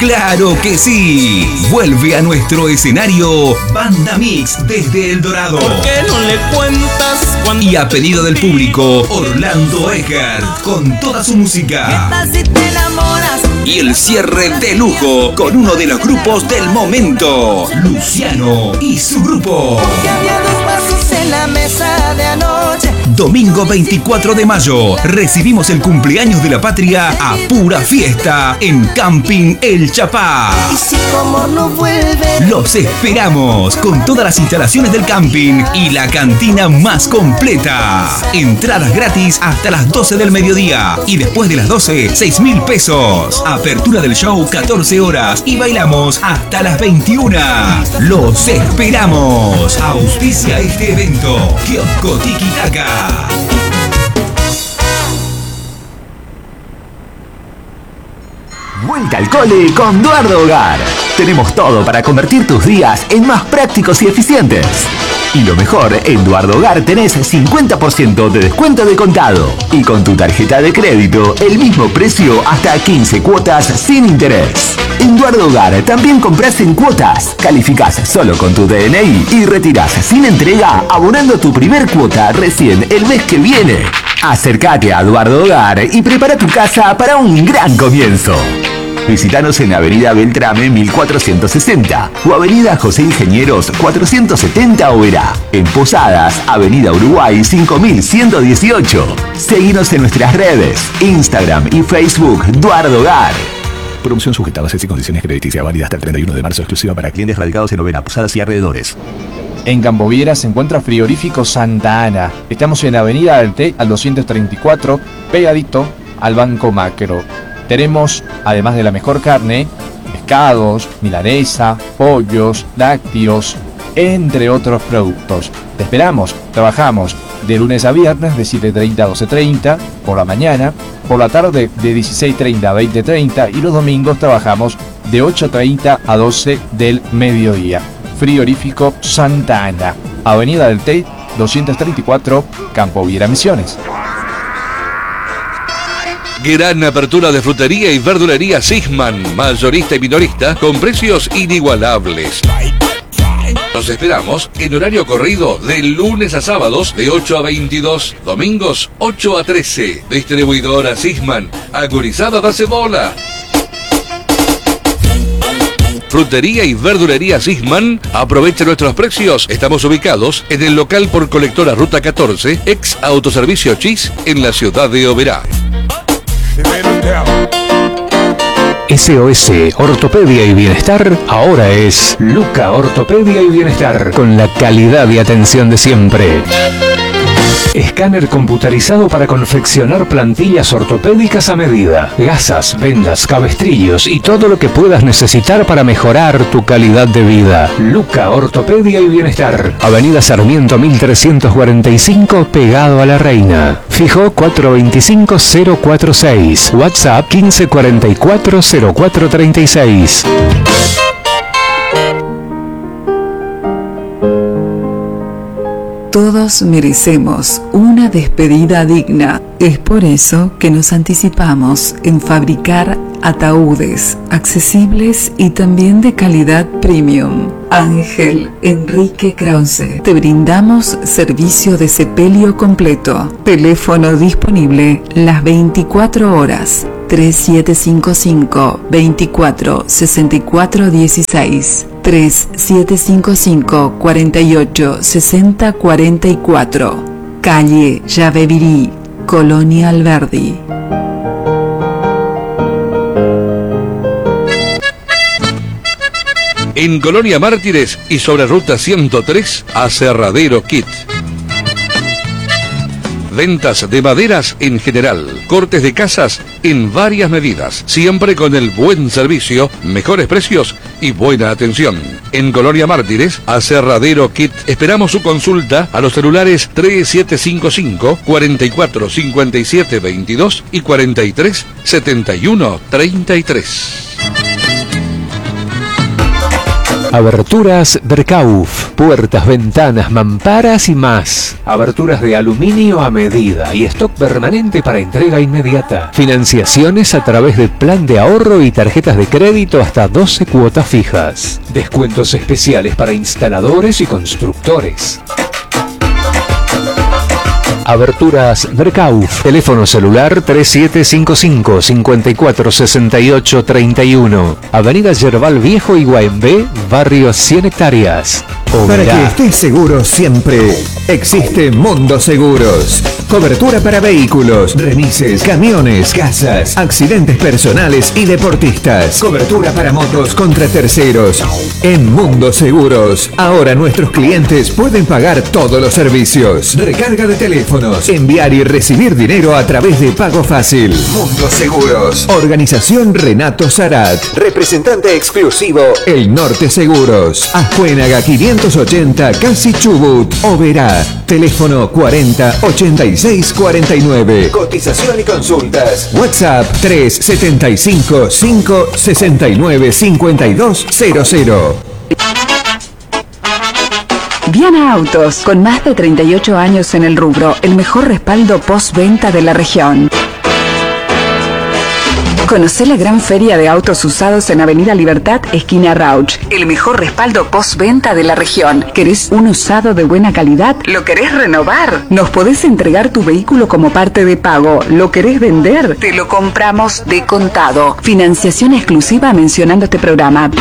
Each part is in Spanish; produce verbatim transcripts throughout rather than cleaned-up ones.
¡Claro que sí! Vuelve a nuestro escenario Banda Mix desde El Dorado. ¿Por qué no le cuentas cuando... Y a pedido del público, Orlando Eckert con toda su música. Si te enamoras. Y el cierre de lujo con uno de los grupos del momento, Luciano y su grupo. Porque había dos vasos en la mesa de anoche. Domingo veinticuatro de mayo, recibimos el cumpleaños de la patria a pura fiesta en Camping El Chapá. Y si como no vuelve. Los esperamos con todas las instalaciones del camping y la cantina más completa. Entradas gratis hasta las doce del mediodía y después de las doce, seis mil pesos. Apertura del show catorce horas y bailamos hasta las veintiuna. Los esperamos. Auspicia este evento. Kiosco Tiki Taka. Vuelta al cole con Duardo Hogar. Tenemos todo para convertir tus días en más prácticos y eficientes. Y lo mejor, en Duardo Hogar tenés cincuenta por ciento de descuento de contado. Y con tu tarjeta de crédito, el mismo precio hasta quince cuotas sin interés. En Duardo Hogar también compras en cuotas. Calificás solo con tu D N I y retirás sin entrega abonando tu primer cuota recién el mes que viene. Acércate a Duardo Hogar y prepara tu casa para un gran comienzo. Visítanos en Avenida Beltrame mil cuatrocientos sesenta o Avenida José Ingenieros cuatrocientos setenta Oberá. En Posadas, Avenida Uruguay cinco mil ciento dieciocho. Seguinos en nuestras redes, Instagram y Facebook Duardo Hogar. Promoción sujeta a bases y condiciones crediticias válida hasta el treinta y uno de marzo, exclusiva para clientes radicados en Oberá, Posadas y alrededores. En Campoviera se encuentra Frigorífico Santa Ana. Estamos en Avenida Arte al doscientos treinta y cuatro, pegadito al Banco Macro. Tenemos, además de la mejor carne, pescados, milanesa, pollos, lácteos, entre otros productos. Te esperamos. Trabajamos de lunes a viernes de siete treinta a doce treinta por la mañana, por la tarde de dieciséis treinta a veinte treinta y los domingos trabajamos de ocho treinta a doce del mediodía. Frigorífico Santa Ana, Avenida del Té, doscientos treinta y cuatro, Campoviera, Misiones. Gran apertura de frutería y verdulería Sisman, mayorista y minorista, con precios inigualables. Nos esperamos en horario corrido de lunes a sábados de ocho a veintidós, domingos ocho a trece. Distribuidora Sisman, agonizada da cebola. Frutería y verdulería Sisman, aprovecha nuestros precios. Estamos ubicados en el local por colectora Ruta catorce, ex Autoservicio Chis, en la ciudad de Oberá. S O S Ortopedia y Bienestar ahora es Luca Ortopedia y Bienestar, con la calidad y atención de siempre. Escáner computarizado para confeccionar plantillas ortopédicas a medida, gasas, vendas, cabestrillos y todo lo que puedas necesitar para mejorar tu calidad de vida. Luca Ortopedia y Bienestar, Avenida Sarmiento mil trescientos cuarenta y cinco, pegado a La Reina. Fijo cuatro dos cinco cero cuatro seis, WhatsApp quince cuarenta y cuatro cero cuatro treinta y seis. Todos merecemos una despedida digna. Es por eso que nos anticipamos en fabricar ataúdes accesibles y también de calidad premium. Ángel Enrique Krause. Te brindamos servicio de sepelio completo. Teléfono disponible las veinticuatro horas. tres siete cinco cinco, veinticuatro, sesenta y cuatro dieciséis. tres siete cinco cinco, cuarenta y ocho, sesenta cuarenta y cuatro. Calle Llavevirí, Colonia Alberdi. En Colonia Mártires y sobre Ruta ciento tres, Aserradero Kit. Ventas de maderas en general, cortes de casas en varias medidas, siempre con el buen servicio, mejores precios y buena atención. En Colonia Mártires, Aserradero Kit, esperamos su consulta a los celulares tres siete cinco cinco, cuarenta y cuatro cincuenta y siete veintidós y cuarenta y tres setenta y uno treinta y tres. Aberturas Verkauf. Puertas, ventanas, mamparas y más. Aberturas de aluminio a medida y stock permanente para entrega inmediata. Financiaciones a través de plan de ahorro y tarjetas de crédito hasta doce cuotas fijas. Descuentos especiales para instaladores y constructores. Aberturas Verkauf. Teléfono celular tres siete cinco cinco, cinco cuatro seis ocho tres uno. Avenida Yerbal Viejo y Guaembé, barrio cien hectáreas. Para que estés seguro siempre, existe Mundo Seguros. Cobertura para vehículos, remises, camiones, casas, accidentes personales y deportistas. Cobertura para motos contra terceros. En Mundo Seguros, ahora nuestros clientes pueden pagar todos los servicios. Recarga de teléfonos, enviar y recibir dinero a través de Pago Fácil. Mundo Seguros. Organización Renato Sarat. Representante exclusivo, El Norte Seguros. Azcuénaga quinientos ochenta, Casi Chubut, Oberá. Teléfono cuarenta, ochenta y seis, cuarenta y nueve. Cotización y consultas. WhatsApp tres setenta y cinco, cinco sesenta y nueve, cincuenta y dos cero cero. Viana Autos, con más de treinta y ocho años en el rubro, el mejor respaldo postventa de la región. Conocé la gran feria de autos usados en Avenida Libertad, esquina Rauch. El mejor respaldo postventa de la región. ¿Querés un usado de buena calidad? ¿Lo querés renovar? Nos podés entregar tu vehículo como parte de pago. ¿Lo querés vender? Te lo compramos de contado. Financiación exclusiva mencionando este programa.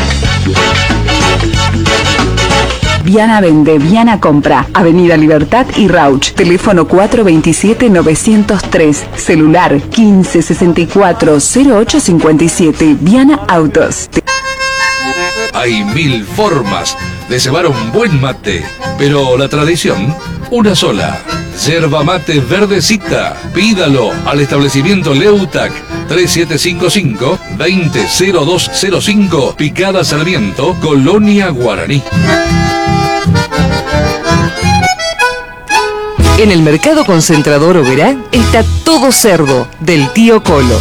Viana vende, Viana compra. Avenida Libertad y Rauch. Teléfono cuatro veintisiete, novecientos tres. Celular quince sesenta y cuatro, cero ocho cincuenta y siete. Viana Autos. Hay mil formas de cebar un buen mate, pero la tradición, una sola. Yerba mate verdecita. Pídalo al establecimiento Leutac tres siete cinco cinco, veinte cero dos cero cinco, Picada Sarmiento, Colonia Guaraní. En el mercado concentrador Oberá está todo cerdo del tío Colo.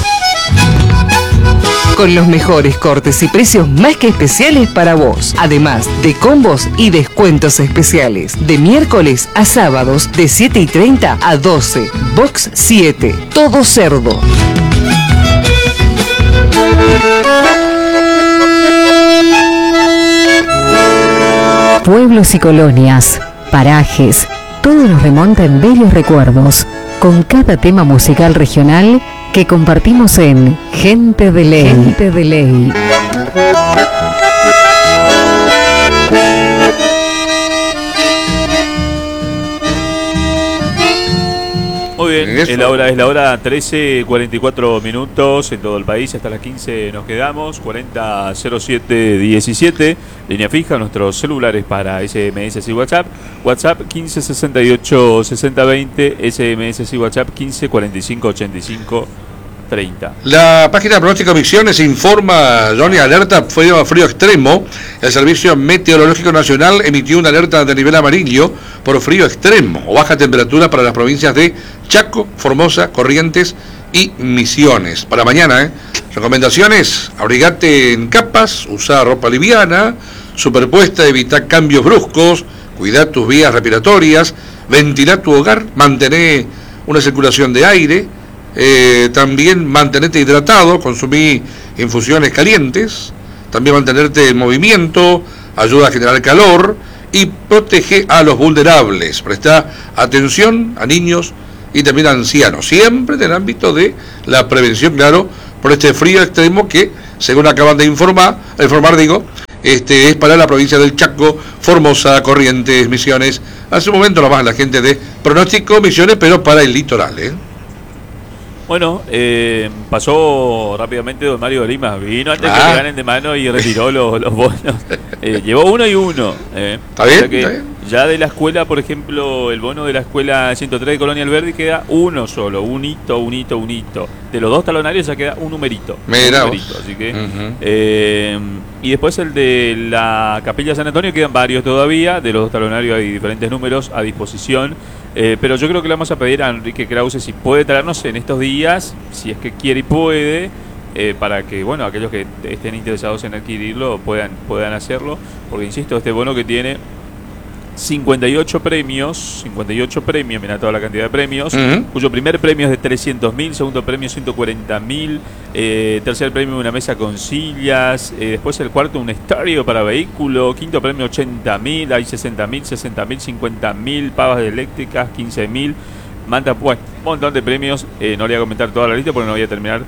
Con los mejores cortes y precios más que especiales para vos. Además de combos y descuentos especiales. De miércoles a sábados de siete y treinta a doce. Box siete. Todo cerdo. Pueblos y colonias, parajes, todo nos remonta en bellos recuerdos, con cada tema musical regional que compartimos en Gente de Ley. Gente de Ley. Muy bien, es la hora, es la hora trece, cuarenta y cuatro minutos en todo el país, hasta las quince nos quedamos, cuarenta cero siete diecisiete, línea fija, nuestros celulares para S M S y WhatsApp, WhatsApp quince sesenta y ocho sesenta veinte, S M S y WhatsApp quince cuarenta y cinco ochenta y cinco treinta. La página de pronóstico emisiones informa, Johnny, alerta frío, frío extremo. El Servicio Meteorológico Nacional emitió una alerta de nivel amarillo por frío extremo o baja temperatura para las provincias de Chaco, Formosa, Corrientes y Misiones. Para mañana, ¿eh? Recomendaciones: abrigate en capas, usa ropa liviana, superpuesta, evita cambios bruscos, cuida tus vías respiratorias, ventila tu hogar, mantener una circulación de aire. Eh, también mantenerte hidratado, consumir infusiones calientes, también mantenerte en movimiento, ayuda a generar calor y protege a los vulnerables. Presta atención a niños y también a ancianos, siempre en el ámbito de la prevención, claro, por este frío extremo que, según acaban de informar, informar digo, este es para la provincia del Chaco, Formosa, Corrientes, Misiones. Hace un momento nomás la gente de pronóstico Misiones, pero para el litoral, ¿eh? Bueno, eh, pasó rápidamente don Mario Lima, vino antes ah. que le ganen de mano y retiró los, los bonos. Eh, llevó uno y uno. Eh. ¿Está bien? O sea que ¿Está bien? Ya de la escuela, por ejemplo, el bono de la escuela ciento tres de Colonia Alberdi queda uno solo, un hito, un hito, un hito. De los dos talonarios ya queda un numerito. Mira un numerito, así que, uh-huh. eh, y después el de la Capilla San Antonio quedan varios todavía. De los dos talonarios hay diferentes números a disposición. Eh, pero yo creo que le vamos a pedir a Enrique Krause si puede traernos en estos días, si es que quiere y puede, eh, para que, bueno, aquellos que estén interesados en adquirirlo puedan, puedan hacerlo, porque insisto, este bono que tiene cincuenta y ocho premios, cincuenta y ocho premios, mira toda la cantidad de premios, uh-huh. cuyo primer premio es de trescientos mil, segundo premio ciento cuarenta mil, eh, tercer premio una mesa con sillas, eh, después el cuarto un estéreo para vehículo, quinto premio ochenta mil, hay sesenta mil, sesenta mil, cincuenta mil, pavas eléctricas, quince mil, manta, bueno, un montón de premios, eh, no le voy a comentar toda la lista porque no voy a terminar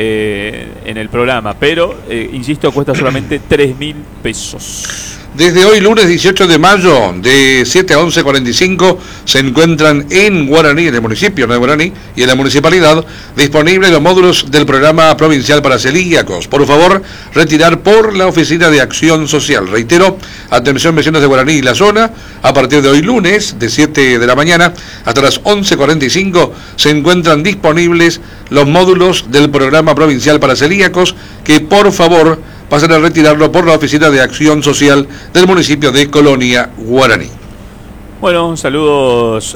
eh, en el programa, pero, eh, insisto, cuesta solamente tres mil pesos. Desde hoy, lunes dieciocho de mayo, de siete a once cuarenta y cinco, se encuentran en Guaraní, en el municipio de Guaraní y en la municipalidad, disponibles los módulos del programa provincial para celíacos. Por favor, retirar por la Oficina de Acción Social. Reitero, atención vecinos de Guaraní y la zona, a partir de hoy, lunes, de siete de la mañana hasta las once cuarenta y cinco, se encuentran disponibles los módulos del programa provincial para celíacos, que por favor pasan a retirarlo por la Oficina de Acción Social del municipio de Colonia Guaraní. Bueno, saludos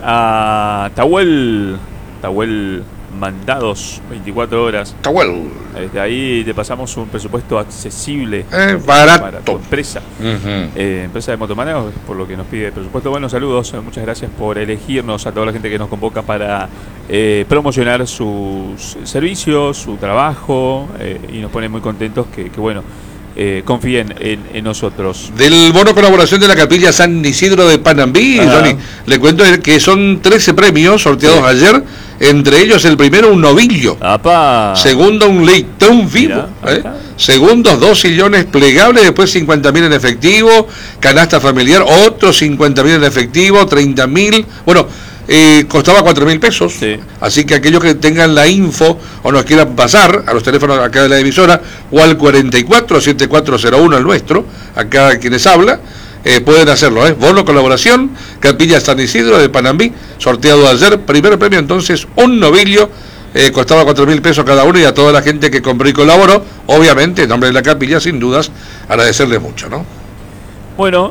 a Tahuel, Tahuel Mandados, veinticuatro horas. Tahuel. Desde ahí te pasamos un presupuesto accesible eh, barato. para tu empresa. Uh-huh. eh, empresa de motomanejo, por lo que nos pide presupuesto. Bueno, saludos, muchas gracias por elegirnos, a toda la gente que nos convoca para eh, promocionar sus servicios, su trabajo, eh, y nos pone muy contentos que, que bueno, Eh, confíen en, en nosotros. Del bono colaboración de la Capilla San Isidro de Panambí, ah. Johnny, le cuento que son trece premios sorteados sí. ayer, entre ellos el primero un novillo, Apá. segundo un leitón vivo, Mira, ¿eh? segundos dos sillones plegables, después cincuenta mil en efectivo, canasta familiar, otros cincuenta mil en efectivo, treinta mil, bueno, Eh, costaba cuatro mil pesos, sí. Así que aquellos que tengan la info o nos quieran pasar a los teléfonos acá de la emisora o al cuarenta y cuatro setenta y cuatro cero uno el nuestro, acá quienes habla, eh, pueden hacerlo, ¿eh? Bono colaboración, Capilla San Isidro de Panambí, sorteado ayer, primer premio entonces un novillo, eh, costaba cuatro mil pesos cada uno, y a toda la gente que compró y colaboró, obviamente en nombre de la Capilla, sin dudas, agradecerle mucho, ¿no? Bueno,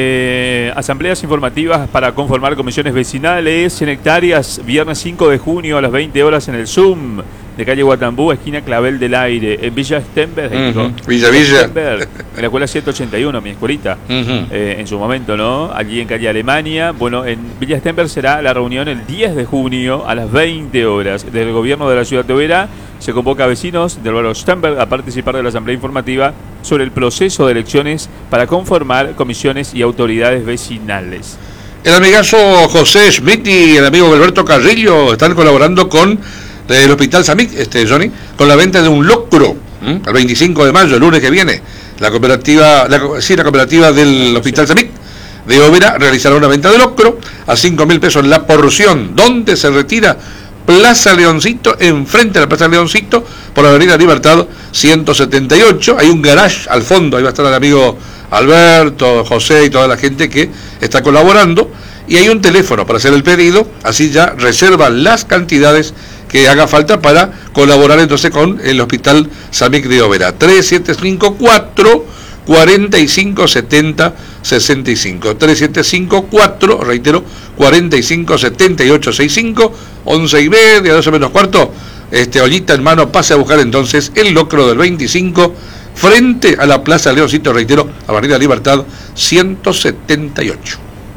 eh, asambleas informativas para conformar comisiones vecinales en hectáreas, viernes cinco de junio a las veinte horas en el Zoom de calle Guatambú, esquina Clavel del Aire, en Villa Stenberg, uh-huh. Villa Villa, Stenberg, en la escuela ciento ochenta y uno, mi escuelita, uh-huh. eh, en su momento, ¿no? Allí en calle Alemania. Bueno, en Villa Stenberg será la reunión el diez de junio a las veinte horas. Desde el gobierno de la ciudad de Oberá se convoca a vecinos del barrio Stenberg a participar de la asamblea informativa sobre el proceso de elecciones para conformar comisiones y autoridades vecinales. El amigazo José Schmidt y el amigo Alberto Carrillo están colaborando con el Hospital Samic, este Johnny, con la venta de un locro, ¿eh? El veinticinco de mayo, el lunes que viene. La cooperativa, la, sí, la cooperativa del Hospital Samic de Oberá realizará una venta de locro a cinco mil pesos la porción. ¿Dónde se retira? Plaza Leoncito, enfrente de la Plaza Leoncito, por la Avenida Libertad ciento setenta y ocho. Hay un garage al fondo, ahí va a estar el amigo Alberto, José y toda la gente que está colaborando. Y hay un teléfono para hacer el pedido, así ya reservan las cantidades que haga falta para colaborar entonces con el Hospital Samic de Oberá. tres siete cinco cuatro, cuatro cinco siete cero, seis cinco. tres siete cinco cuatro, reitero, cuatro cinco siete ocho seis cinco, once y media, doce menos cuarto. Este, ollita en mano, pase a buscar entonces el locro del veinticinco frente a la Plaza Leoncito, reitero, Avenida Libertad ciento setenta y ocho.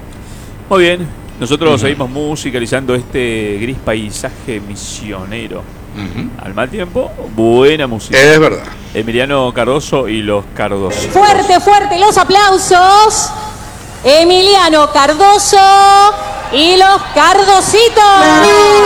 Muy bien. Nosotros uh-huh. seguimos musicalizando este gris paisaje misionero. Uh-huh. Al mal tiempo, buena música. Es verdad. Emiliano Cardoso y los Cardosos. Fuerte, fuerte los aplausos. Emiliano Cardoso y los Cardositos.